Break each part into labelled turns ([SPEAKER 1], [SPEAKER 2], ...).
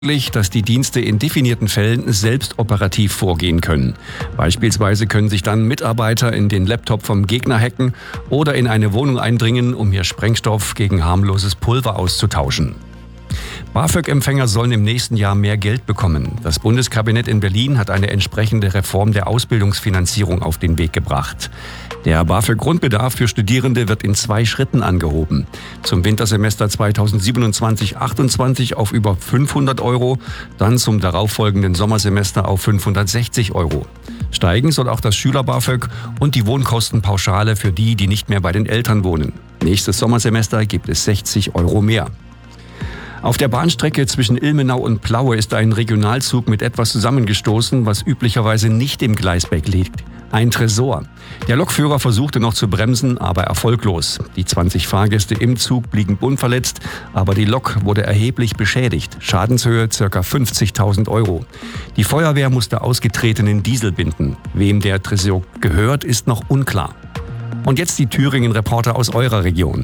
[SPEAKER 1] dass die Dienste in definierten Fällen selbst operativ vorgehen können. Beispielsweise können sich dann Mitarbeiter in den Laptop vom Gegner hacken oder in eine Wohnung eindringen, um hier Sprengstoff gegen harmloses Pulver auszutauschen. BAföG-Empfänger sollen im nächsten Jahr mehr Geld bekommen. Das Bundeskabinett in Berlin hat eine entsprechende Reform der Ausbildungsfinanzierung auf den Weg gebracht. Der BAföG-Grundbedarf für Studierende wird in 2 Schritten angehoben. Zum Wintersemester 2027/28 auf über 500 €, dann zum darauffolgenden Sommersemester auf 560 €. Steigen soll auch das Schüler-BAföG und die Wohnkostenpauschale für die, die nicht mehr bei den Eltern wohnen. Nächstes Sommersemester gibt es 60 € mehr. Auf der Bahnstrecke zwischen Ilmenau und Plaue ist ein Regionalzug mit etwas zusammengestoßen, was üblicherweise nicht im Gleisbett liegt. Ein Tresor. Der Lokführer versuchte noch zu bremsen, aber erfolglos. Die 20 Fahrgäste im Zug blieben unverletzt, aber die Lok wurde erheblich beschädigt. Schadenshöhe ca. 50.000 €. Die Feuerwehr musste ausgetretenen Diesel binden. Wem der Tresor gehört, ist noch unklar. Und jetzt die Thüringen-Reporter aus eurer Region.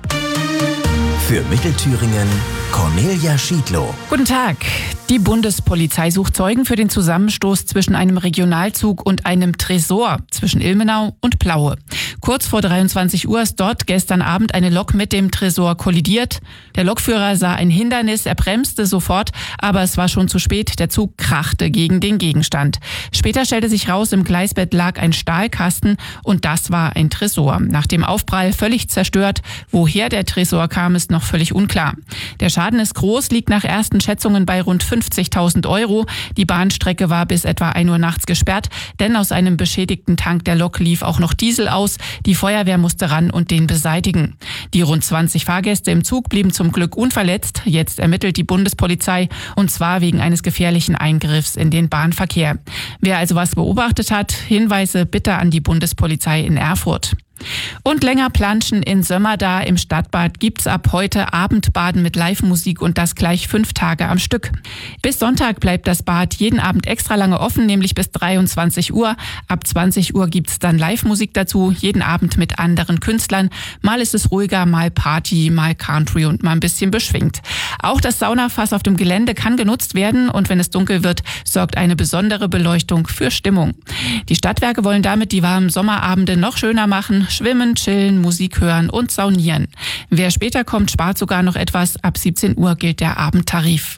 [SPEAKER 2] Für Mittelthüringen Cornelia Schiedlow.
[SPEAKER 3] Guten Tag. Die Bundespolizei sucht Zeugen für den Zusammenstoß zwischen einem Regionalzug und einem Tresor zwischen Ilmenau und Plaue. Kurz vor 23 Uhr ist dort gestern Abend eine Lok mit dem Tresor kollidiert. Der Lokführer sah ein Hindernis, er bremste sofort, aber es war schon zu spät. Der Zug krachte gegen den Gegenstand. Später stellte sich raus, im Gleisbett lag ein Stahlkasten und das war ein Tresor. Nach dem Aufprall völlig zerstört. Woher der Tresor kam, ist noch völlig unklar. Der Schaden ist groß, liegt nach ersten Schätzungen bei rund 50.000 €. Die Bahnstrecke war bis etwa 1 Uhr nachts gesperrt, denn aus einem beschädigten Tank der Lok lief auch noch Diesel aus. Die Feuerwehr musste ran und den beseitigen. Die rund 20 Fahrgäste im Zug blieben zum Glück unverletzt. Jetzt ermittelt die Bundespolizei, und zwar wegen eines gefährlichen Eingriffs in den Bahnverkehr. Wer also was beobachtet hat, Hinweise bitte an die Bundespolizei in Erfurt. Und länger planschen in Sömmerda im Stadtbad gibt's ab heute Abendbaden mit Live-Musik und das gleich 5 Tage am Stück. Bis Sonntag bleibt das Bad jeden Abend extra lange offen, nämlich bis 23 Uhr. Ab 20 Uhr gibt's dann Live-Musik dazu, jeden Abend mit anderen Künstlern. Mal ist es ruhiger, mal Party, mal Country und mal ein bisschen beschwingt. Auch das Saunafass auf dem Gelände kann genutzt werden und wenn es dunkel wird, sorgt eine besondere Beleuchtung für Stimmung. Die Stadtwerke wollen damit die warmen Sommerabende noch schöner machen. Schwimmen, chillen, Musik hören und saunieren. Wer später kommt, spart sogar noch etwas. Ab 17 Uhr gilt der Abendtarif.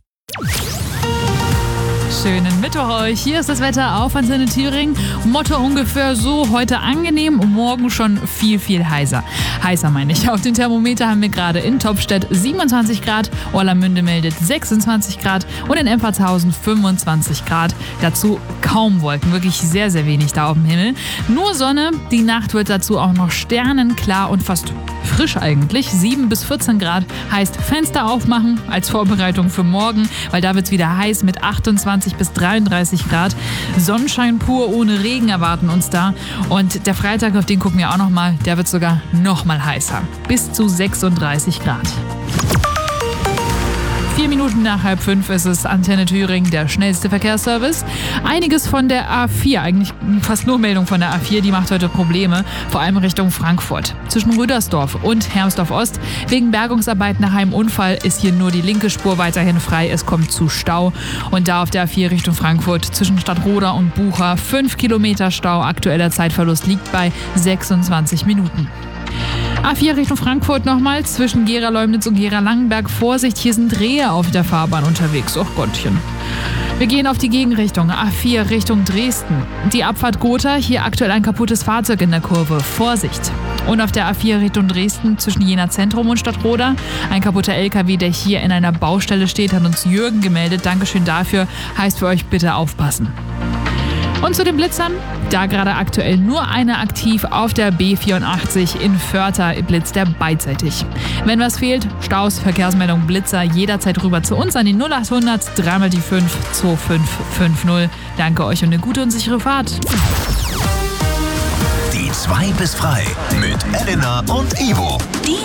[SPEAKER 4] Schönen Mittwoch euch. Hier ist das Wetter auf Antenne Thüringen. Motto ungefähr so: heute angenehm, morgen schon viel, viel heißer. Heißer meine ich. Auf dem Thermometer haben wir gerade in Topstedt 27 Grad, Orlamünde meldet 26 Grad und in Empfertshausen 25 Grad. Dazu kaum Wolken, wirklich sehr, sehr wenig da auf dem Himmel. Nur Sonne, die Nacht wird dazu auch noch sternenklar und fast frisch eigentlich. 7 bis 14 Grad heißt Fenster aufmachen als Vorbereitung für morgen, weil da wird es wieder heiß mit 28 bis 33 Grad. Sonnenschein pur ohne Regen erwarten uns da. Und der Freitag, auf den gucken wir auch nochmal, der wird sogar nochmal heißer. Bis zu 36 Grad. 4 Minuten nach 4:30 ist es. Antenne Thüringen, der schnellste Verkehrsservice. Einiges von der A4, eigentlich fast nur Meldung von der A4, die macht heute Probleme, vor allem Richtung Frankfurt. Zwischen Rüdersdorf und Hermsdorf-Ost. Wegen Bergungsarbeit nach einem Unfall ist hier nur die linke Spur weiterhin frei. Es kommt zu Stau. Und da auf der A4 Richtung Frankfurt zwischen Stadtroda und Bucha 5 Kilometer Stau. Aktueller Zeitverlust liegt bei 26 Minuten. A4 Richtung Frankfurt nochmal, zwischen Gera-Leumnitz und Gera-Langenberg. Vorsicht, hier sind Rehe auf der Fahrbahn unterwegs. Och Gottchen. Wir gehen auf die Gegenrichtung, A4 Richtung Dresden. Die Abfahrt Gotha, hier aktuell ein kaputtes Fahrzeug in der Kurve. Vorsicht. Und auf der A4 Richtung Dresden zwischen Jena Zentrum und Stadtroda ein kaputter LKW, der hier in einer Baustelle steht, hat uns Jürgen gemeldet. Dankeschön dafür. Heißt für euch bitte aufpassen. Und zu den Blitzern, da gerade aktuell nur einer aktiv auf der B84 in Vörther, blitzt der beidseitig. Wenn was fehlt, Staus, Verkehrsmeldung, Blitzer, jederzeit rüber zu uns an die 0800 3 die 5 2550. Danke euch und eine gute und sichere Fahrt.
[SPEAKER 2] Die 2 bis frei mit Elena und Ivo.